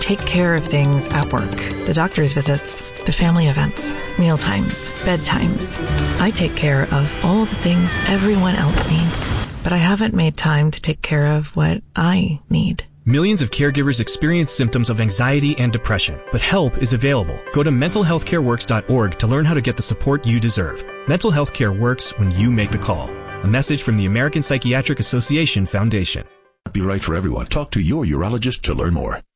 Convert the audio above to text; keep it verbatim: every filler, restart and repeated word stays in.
take care of things at work. The doctor's visits, the family events, mealtimes, bedtimes. I take care of all the things everyone else needs, but I haven't made time to take care of what I need. Millions of caregivers experience symptoms of anxiety and depression, but help is available. Go to mental health care works dot org to learn how to get the support you deserve. Mental health care works when you make the call. A message from the American Psychiatric Association Foundation. Be right for everyone. Talk to your urologist to learn more.